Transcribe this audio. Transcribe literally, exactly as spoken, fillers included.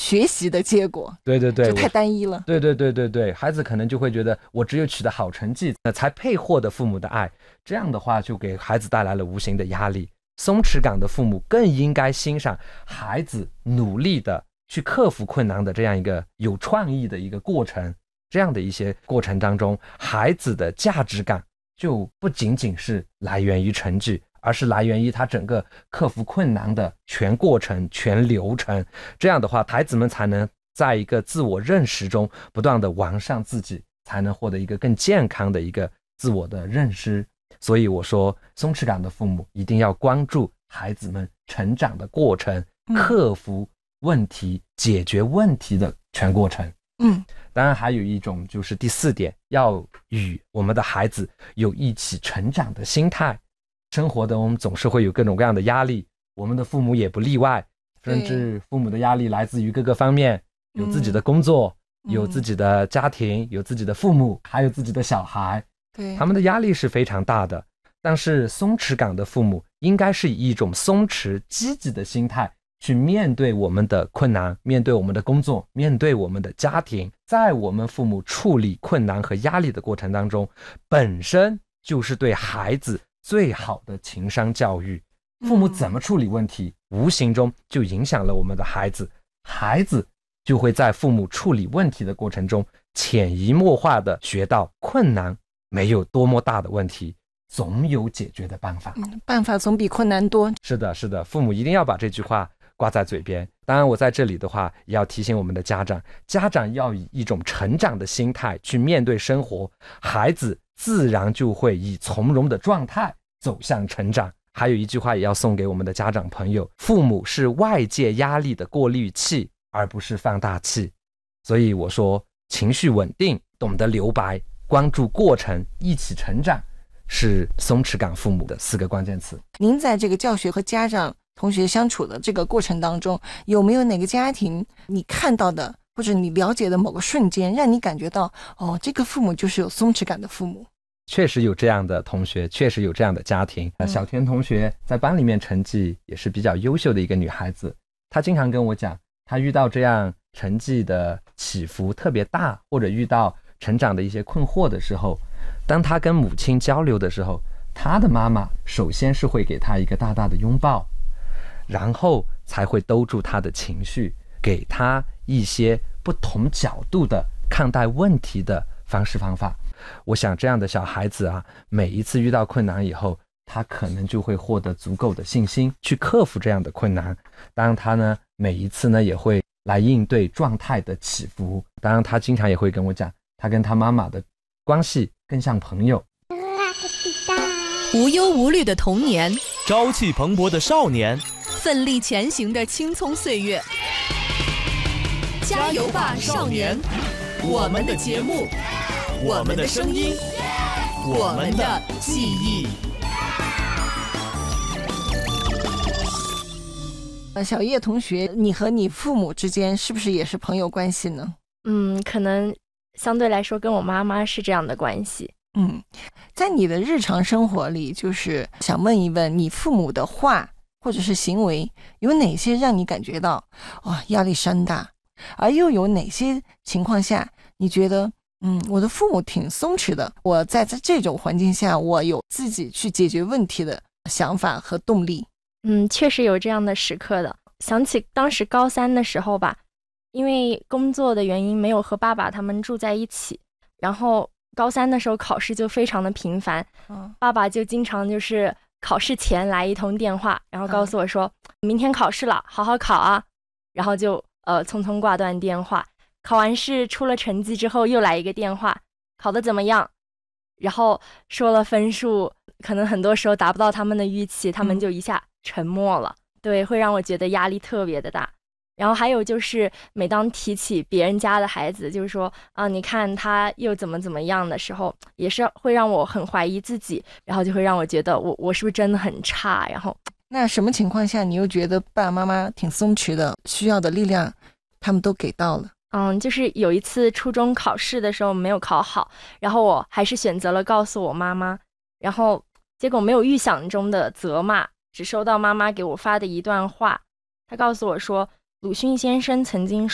学习的结果。 对对对， 就太单一了。 对对对对对，孩子可能就会觉得我只有取得好成绩才配获得父母的爱，这样的话就给孩子带来了无形的压力。松弛感的父母更应该欣赏孩子努力的去克服困难的这样一个有创意的一个过程，这样的一些过程当中，孩子的价值感就不仅仅是来源于成绩，而是来源于他整个克服困难的全过程全流程。这样的话孩子们才能在一个自我认识中不断的完善自己，才能获得一个更健康的一个自我的认识。所以我说松弛感的父母一定要关注孩子们成长的过程，克服问题、解决问题的全过程。 嗯， 当然还有一种就是第四点，要与我们的孩子有一起成长的心态。生活的我们总是会有各种各样的压力，我们的父母也不例外，甚至父母的压力来自于各个方面，有自己的工作、嗯、有自己的家庭，有自己的父母，还有自己的小孩， 对， 他们的压力是非常大的。但是松弛感的父母应该是以一种松弛积极的心态去面对我们的困难，面对我们的工作，面对我们的家庭。在我们父母处理困难和压力的过程当中，本身就是对孩子最好的情商教育。父母怎么处理问题、嗯、无形中就影响了我们的孩子，孩子就会在父母处理问题的过程中潜移默化地学到困难没有多么大的问题，总有解决的办法、 嗯、办法总比困难多。 是的是的，父母一定要把这句话挂在嘴边。当然我在这里的话也要提醒我们的家长，家长要以一种成长的心态去面对生活，孩子自然就会以从容的状态走向成长。还有一句话也要送给我们的家长朋友，父母是外界压力的过滤器，而不是放大器。所以我说情绪稳定，懂得留白，关注过程，一起成长，是松弛感父母的四个关键词。 您在这个教学和家长同学相处的这个过程当中，有没有哪个家庭你看到的或者你了解的某个瞬间让你感觉到，哦，这个父母就是有松弛感的父母？ 确实有这样的同学，确实有这样的家庭、嗯、小田同学在班里面成绩也是比较优秀的一个女孩子，她经常跟我讲，她遇到这样成绩的起伏特别大，或者遇到成长的一些困惑的时候，当她跟母亲交流的时候，她的妈妈首先是会给她一个大大的拥抱，然后才会兜住她的情绪，给她一些不同角度的看待问题的方式方法。我想这样的小孩子啊，每一次遇到困难以后，他可能就会获得足够的信心去克服这样的困难。当然他呢，每一次呢也会来应对状态的起伏。当然他经常也会跟我讲，他跟他妈妈的关系更像朋友。 无忧无虑的童年， 朝气蓬勃的少年， 奋力前行的青葱岁月。加油吧少年，我们的节目，我们的声音，我们的记忆。 小叶同学，你和你父母之间是不是也是朋友关系呢？ 嗯，可能相对来说跟我妈妈是这样的关系。 嗯，在你的日常生活里，就是想问一问，你父母的话或者是行为有哪些让你感觉到哇、哦、压力山大，而又有哪些情况下你觉得嗯，我的父母挺松弛的，我在这种环境下我有自己去解决问题的想法和动力？ 嗯，确实有这样的时刻的。想起当时高三的时候吧，因为工作的原因没有和爸爸他们住在一起，然后高三的时候考试就非常的频繁、嗯、爸爸就经常就是考试前来一通电话，然后告诉我说、嗯、明天考试了，好好考啊，然后就呃匆匆挂断电话。考完试出了成绩之后又来一个电话，考得怎么样，然后说了分数可能很多时候达不到他们的预期，他们就一下沉默了、嗯、对，会让我觉得压力特别的大。然后还有就是每当提起别人家的孩子，就是说啊，你看他又怎么怎么样的时候，也是会让我很怀疑自己，然后就会让我觉得我我是不是真的很差。然后那什么情况下你又觉得爸爸妈妈挺松弛的，需要的力量他们都给到了？ 嗯，就是有一次初中考试的时候没有考好，然后我还是选择了告诉我妈妈，然后结果没有预想中的责骂，只收到妈妈给我发的一段话。她告诉我说，鲁迅先生曾经